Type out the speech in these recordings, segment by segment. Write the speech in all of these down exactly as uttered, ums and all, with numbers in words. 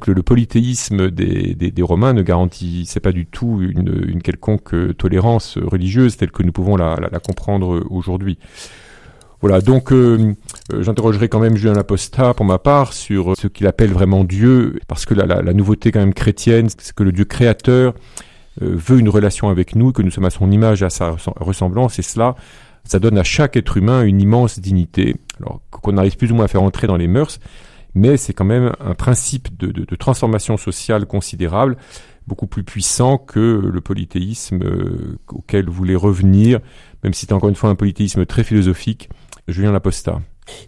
Donc le, le polythéisme des, des, des Romains ne garantissait pas du tout une, une quelconque tolérance religieuse telle que nous pouvons la, la, la comprendre aujourd'hui. Voilà, donc euh, euh, j'interrogerai quand même Julien Lapostat pour ma part sur ce qu'il appelle vraiment Dieu, parce que la, la, la nouveauté quand même chrétienne, c'est que le Dieu créateur euh, veut une relation avec nous, que nous sommes à son image et à sa ressemblance, et cela, ça donne à chaque être humain une immense dignité. Alors qu'on arrive plus ou moins à faire entrer dans les mœurs, mais c'est quand même un principe de, de, de transformation sociale considérable, beaucoup plus puissant que le polythéisme euh, auquel voulait revenir, même si c'est encore une fois un polythéisme très philosophique, Julien Lapostat.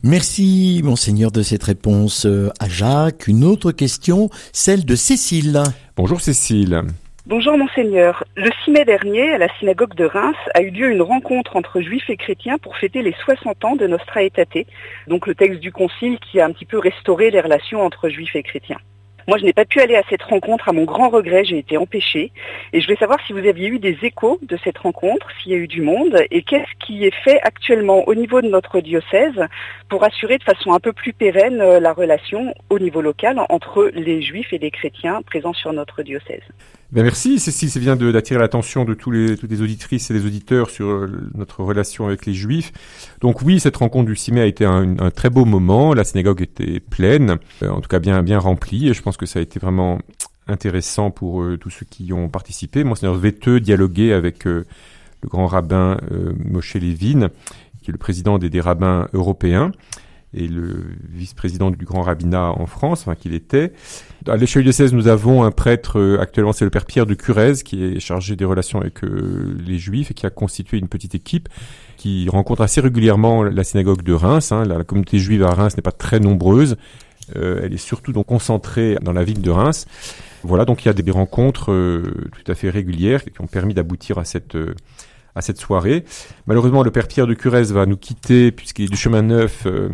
Merci, monseigneur, de cette réponse à Jacques. Une autre question, celle de Cécile. Bonjour Cécile. Bonjour monseigneur. Le six mai dernier, à la synagogue de Reims, a eu lieu une rencontre entre juifs et chrétiens pour fêter les soixante ans de Nostra Aetate, donc le texte du concile qui a un petit peu restauré les relations entre juifs et chrétiens. Moi, je n'ai pas pu aller à cette rencontre, à mon grand regret, j'ai été empêchée. Et je voulais savoir si vous aviez eu des échos de cette rencontre, s'il y a eu du monde, et qu'est-ce qui est fait actuellement au niveau de notre diocèse pour assurer de façon un peu plus pérenne la relation au niveau local entre les juifs et les chrétiens présents sur notre diocèse. Ben merci Cécile, c'est bien de, d'attirer l'attention de tous les, toutes les auditrices et les auditeurs sur euh, notre relation avec les juifs. Donc oui, cette rencontre du six mai a été un, un très beau moment, la synagogue était pleine, euh, en tout cas bien, bien remplie, et je pense que ça a été vraiment intéressant pour euh, tous ceux qui y ont participé. Monseigneur Veteux dialoguait avec euh, le grand rabbin euh, Moshe Levin, qui est le président des, des rabbins européens, et le vice-président du grand rabbinat en France, enfin qu'il était. À l'échelle du diocèse, nous avons un prêtre, euh, actuellement c'est le père Pierre de Curez, qui est chargé des relations avec euh, les juifs et qui a constitué une petite équipe qui rencontre assez régulièrement la synagogue de Reims. Hein. La, la communauté juive à Reims n'est pas très nombreuse, euh, elle est surtout donc concentrée dans la ville de Reims. Voilà, donc il y a des, des rencontres euh, tout à fait régulières qui ont permis d'aboutir à cette... Euh, à cette soirée. Malheureusement, le père Pierre de Curez va nous quitter, puisqu'il est du chemin neuf, euh,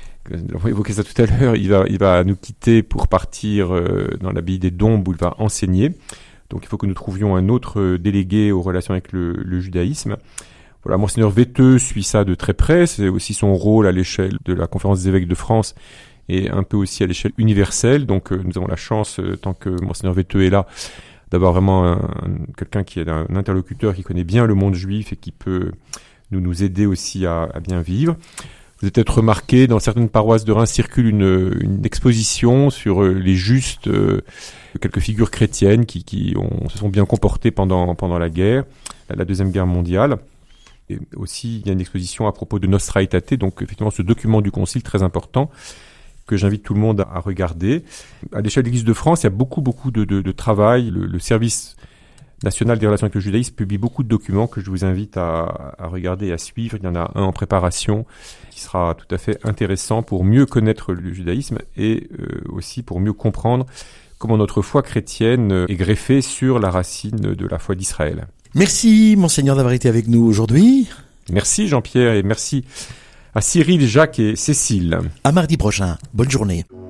on va évoquer ça tout à l'heure, il va, il va nous quitter pour partir euh, dans l'abbaye des Dombes où il va enseigner. Donc il faut que nous trouvions un autre délégué aux relations avec le, le judaïsme. Voilà, Monseigneur Veteux suit ça de très près, c'est aussi son rôle à l'échelle de la Conférence des évêques de France et un peu aussi à l'échelle universelle. Donc euh, nous avons la chance, euh, tant que Monseigneur Veteux est là, d'avoir vraiment un, un, quelqu'un qui est un interlocuteur qui connaît bien le monde juif et qui peut nous, nous aider aussi à, à bien vivre. Vous avez peut-être remarqué, dans certaines paroisses de Reims circule une, une exposition sur les justes, euh, quelques figures chrétiennes qui, qui ont, se sont bien comportées pendant, pendant la guerre, la Deuxième Guerre mondiale. Et aussi, il y a une exposition à propos de Nostra Aetate, donc effectivement ce document du Concile très important, que j'invite tout le monde à regarder. À l'échelle de l'Église de France, il y a beaucoup, beaucoup de, de, de travail. Le, le service national des relations avec le judaïsme publie beaucoup de documents que je vous invite à, à regarder et à suivre. Il y en a un en préparation qui sera tout à fait intéressant pour mieux connaître le judaïsme et euh, aussi pour mieux comprendre comment notre foi chrétienne est greffée sur la racine de la foi d'Israël. Merci, monseigneur, d'avoir été avec nous aujourd'hui. Merci Jean-Pierre et merci à Cyril, Jacques et Cécile. À mardi prochain. Bonne journée.